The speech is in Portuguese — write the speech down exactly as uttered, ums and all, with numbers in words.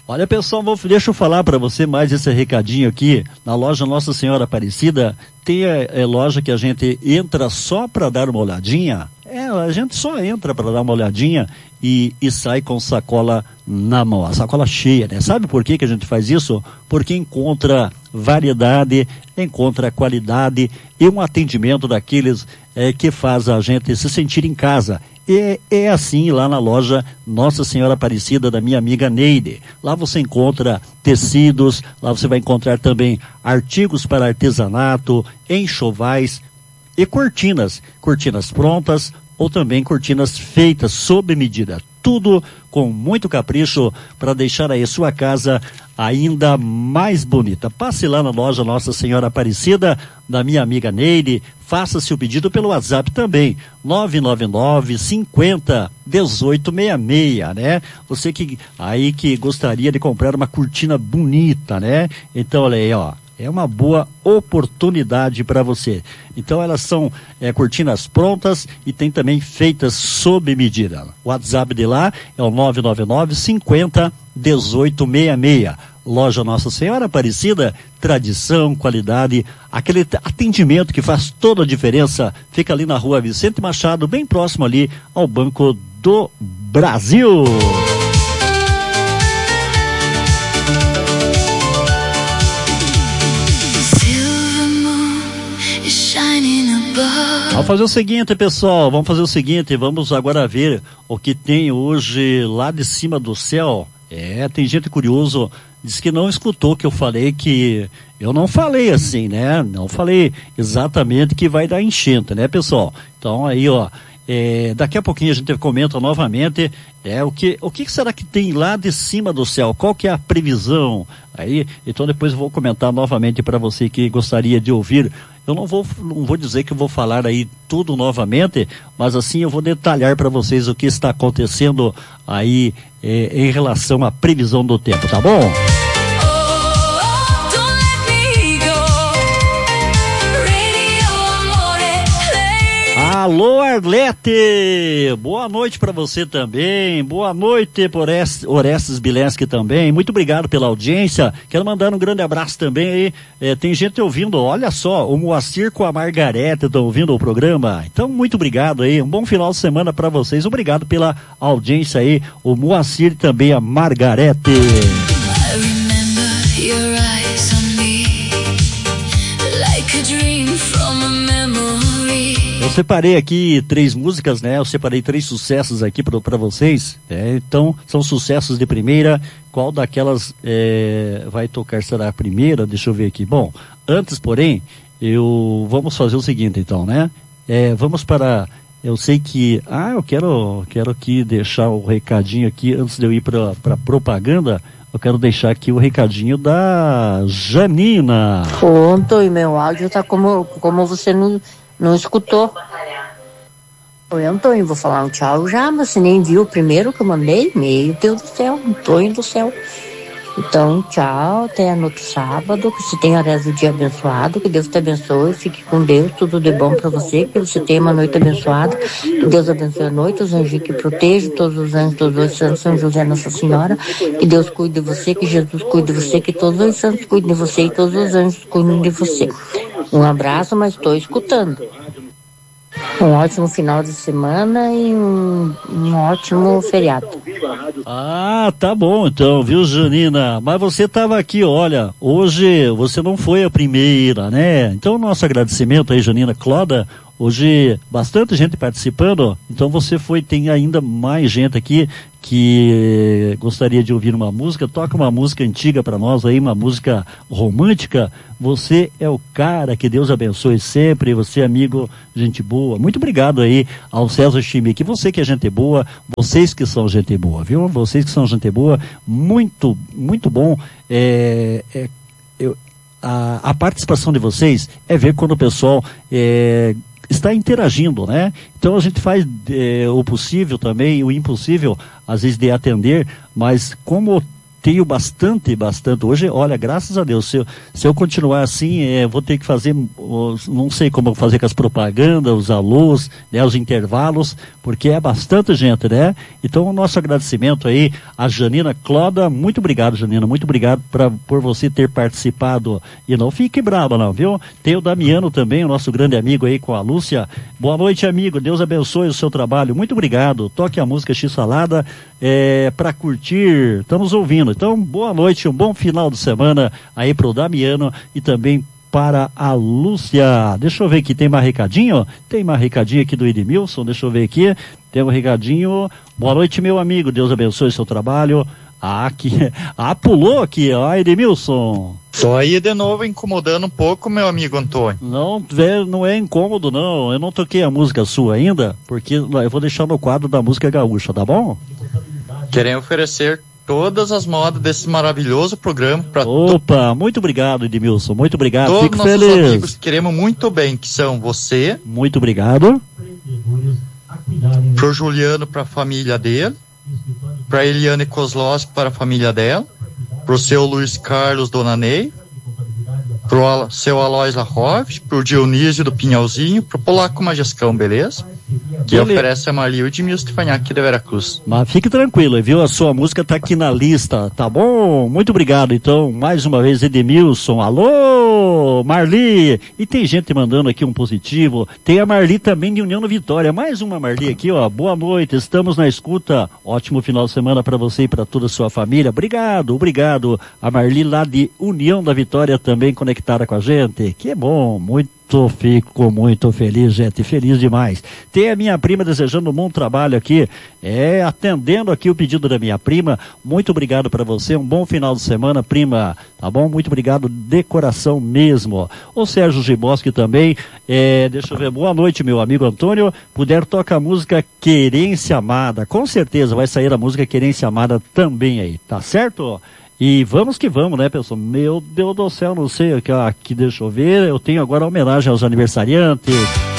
Olha, pessoal, vou, deixa eu falar para você mais esse recadinho aqui. Na loja Nossa Senhora Aparecida, tem a, a loja que a gente entra só para dar uma olhadinha. É, a gente só entra para dar uma olhadinha e, e sai com sacola na mão, a sacola cheia, né? Sabe por que que a gente faz isso? Porque encontra variedade, encontra qualidade e um atendimento daqueles é, que faz a gente se sentir em casa. E é assim lá na loja Nossa Senhora Aparecida da minha amiga Neide. Lá você encontra tecidos, lá você vai encontrar também artigos para artesanato, enxovais e cortinas. Cortinas prontas ou também cortinas feitas sob medida. Tudo com muito capricho para deixar aí sua casa ainda mais bonita. Passe lá na loja Nossa Senhora Aparecida da minha amiga Neide. Faça seu pedido pelo WhatsApp também, nove nove nove, cinquenta, dezoito sessenta e seis, né? Você que aí que gostaria de comprar uma cortina bonita, né? Então, olha aí, ó. É uma boa oportunidade para você. Então elas são é, cortinas prontas e tem também feitas sob medida. O WhatsApp de lá é o nove nove nove, cinquenta, dezoito sessenta e seis. Loja Nossa Senhora Aparecida, tradição, qualidade, aquele atendimento que faz toda a diferença. Fica ali na rua Vicente Machado, bem próximo ali ao Banco do Brasil. Vamos fazer o seguinte, pessoal, vamos fazer o seguinte, vamos agora ver o que tem hoje lá de cima do céu. É, tem gente curioso, diz que não escutou que eu falei que, eu não falei assim, né, não falei exatamente que vai dar enchente, né, pessoal? Então aí, ó, é, daqui a pouquinho a gente comenta novamente, é, o que, o que será que tem lá de cima do céu? Qual que é a previsão? Aí, então depois eu vou comentar novamente para você que gostaria de ouvir. Eu não vou, não vou dizer que eu vou falar aí tudo novamente, mas assim eu vou detalhar para vocês o que está acontecendo aí é, em relação à previsão do tempo, tá bom? Alô, Arlete! Boa noite para você também. Boa noite, por Orestes Bileski também. Muito obrigado pela audiência. Quero mandar um grande abraço também aí. É, tem gente ouvindo, olha só, o Moacir com a Margarete estão ouvindo o programa. Então, muito obrigado aí. Um bom final de semana para vocês. Obrigado pela audiência aí. O Moacir e também a Margarete. I remember your eyes on me, like a dream from a memory. Eu separei aqui três músicas, né? Eu separei três sucessos aqui para vocês. É, então, são sucessos de primeira. Qual daquelas é, vai tocar será a primeira? Deixa eu ver aqui. Bom, antes, porém, eu vamos fazer o seguinte, então, né? É, vamos para... Eu sei que... Ah, eu quero, quero aqui deixar o recadinho aqui, antes de eu ir para pra propaganda... Eu quero deixar aqui o recadinho da Janina. Ô, Antônio, meu áudio tá como, como você não, não escutou. Oi, Antônio, vou falar um tchau já, mas você nem viu o primeiro que eu mandei? Meu Deus do céu, Antônio do céu. Então, tchau, até no outro sábado, que você tenha o resto do dia abençoado, que Deus te abençoe, fique com Deus, tudo de bom para você, que você tenha uma noite abençoada, que Deus abençoe a noite, os anjos que protejam, todos os anjos, todos os santos, São José, Nossa Senhora, que Deus cuide de você, que Jesus cuide de você, que todos os santos cuidem de você e todos os anjos cuidem de você. Um abraço, mas estou escutando. Um ótimo final de semana e um, um ótimo feriado. Ah, tá bom então, viu, Janina? Mas você estava aqui, olha, hoje você não foi a primeira, né? Então, nosso agradecimento aí, Janina Cloda. Hoje, bastante gente participando, então você foi, tem ainda mais gente aqui que gostaria de ouvir uma música. Toca uma música antiga para nós aí, uma música romântica. Você é o cara, que Deus abençoe sempre, você amigo, gente boa. Muito obrigado aí ao César Chimique, você que é gente boa, vocês que são gente boa, viu? Vocês que são gente boa, muito, muito bom. É, é, eu, a, a participação de vocês é ver quando o pessoal... É, está interagindo, né? Então a gente faz é, o possível também, o impossível, às vezes, de atender, mas como tenho bastante, bastante. Hoje, olha, graças a Deus, se eu, se eu continuar assim, é, vou ter que fazer, não sei como fazer com as propagandas, os alôs, né, os intervalos, porque é bastante gente, né? Então, o nosso agradecimento aí a Janina Cloda. Muito obrigado, Janina, muito obrigado pra, por você ter participado. E não fique brava não, viu? Tem o Damiano também, o nosso grande amigo aí com a Lúcia. Boa noite, amigo, Deus abençoe o seu trabalho. Muito obrigado. Toque a música X-Salada é, para curtir. Estamos ouvindo. Então, boa noite, um bom final de semana aí pro Damiano e também para a Lúcia. Deixa eu ver aqui, tem mais recadinho? Tem mais recadinho aqui do Edmilson, deixa eu ver aqui. Tem um recadinho. Boa noite, meu amigo, Deus abençoe o seu trabalho. Ah, aqui, ah, pulou aqui, ó, Edmilson. Tô aí de novo incomodando um pouco, meu amigo Antônio. Não, não é incômodo, não. Eu não toquei a música sua ainda, porque eu vou deixar no quadro da música gaúcha, tá bom? Querem oferecer todas as modas desse maravilhoso programa para Opa, to... muito obrigado, Edmilson, muito obrigado, todos fico nossos feliz. Amigos que queremos muito bem, que são você. Muito obrigado. Pro Juliano, para a família dele. Para Eliane Kozlowski, para a família dela. Pro seu Luiz Carlos Dona Ney. Pro Al- seu Aloys Larroves. Pro Dionísio do Pinhalzinho. Pro Polaco Majescão, beleza? Que Ele... oferece a Marli Edmilson Stefanhac de Veracruz. Mas fique tranquilo, viu? A sua música tá aqui na lista, tá bom? Muito obrigado, então, mais uma vez, Edmilson. Alô, Marli! E tem gente mandando aqui um positivo. Tem a Marli também de União da Vitória. Mais uma Marli aqui, ó. Boa noite, estamos na escuta. Ótimo final de semana para você e para toda a sua família. Obrigado, obrigado. A Marli lá de União da Vitória também conectada com a gente. Que bom, muito. Fico muito feliz, gente, feliz demais. Tem a minha prima desejando um bom trabalho aqui, é, atendendo aqui o pedido da minha prima. Muito obrigado para você, um bom final de semana, prima, tá bom? Muito obrigado de coração mesmo. O Sérgio Giboski também, é, deixa eu ver, boa noite, meu amigo Antônio. Puder tocar a música Querência Amada, com certeza vai sair a música Querência Amada também aí, tá certo? E vamos que vamos, né, pessoal? Meu Deus do céu, não sei, aqui, aqui deixa eu ver, eu tenho agora a homenagem aos aniversariantes.